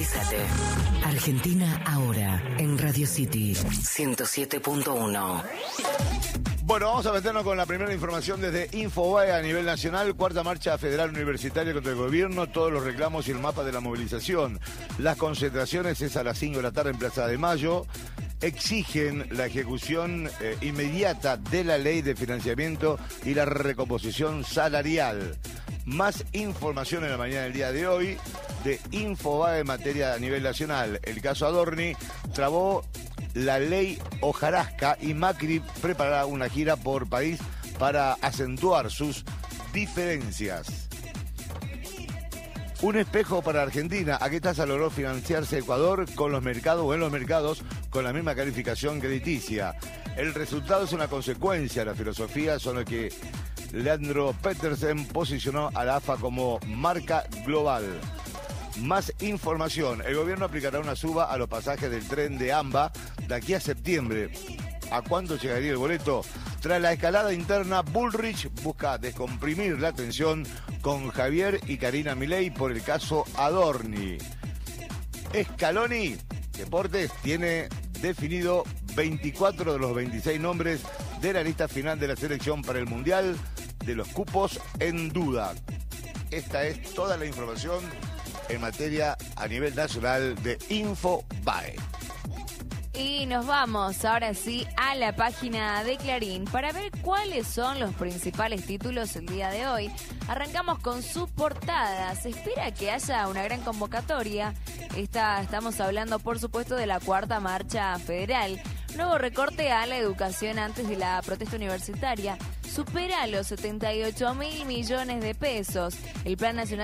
Actualizate. Argentina ahora en Radio City 107.1. Bueno, vamos a meternos con la primera información desde Infobae a nivel nacional. Cuarta marcha federal universitaria contra el gobierno, todos los reclamos y el mapa de la movilización. Las concentraciones es a las 5 de la tarde en Plaza de Mayo. Exigen la ejecución inmediata de la ley de financiamiento y la recomposición salarial. Más información en la mañana del día de hoy de Infobae en materia a nivel nacional. El caso Adorni trabó la ley hojarasca y Macri preparará una gira por país para acentuar sus diferencias. Un espejo para Argentina. ¿A qué tasa logró financiarse Ecuador con los mercados o en los mercados con la misma calificación crediticia? El resultado es una consecuencia de la filosofía sobre la que Leandro Petersen posicionó a la AFA como marca global. Más información. El gobierno aplicará una suba a los pasajes del tren de AMBA de aquí a septiembre. ¿A cuánto llegaría el boleto? Tras la escalada interna, Bullrich busca descomprimir la tensión con Javier y Karina Milei por el caso Adorni. Scaloni Deportes tiene definido 24 de los 26 nombres de la lista final de la selección para el Mundial de los cupos en duda. Esta es toda la información en materia a nivel nacional de Infobae. Y nos vamos ahora sí a la página de Clarín para ver cuáles son los principales títulos el día de hoy. Arrancamos con su portada. Se espera que haya una gran convocatoria. Estamos hablando, por supuesto, de la cuarta marcha federal. Nuevo recorte a la educación antes de la protesta universitaria. Supera los 78.000 millones de pesos. El Plan Nacional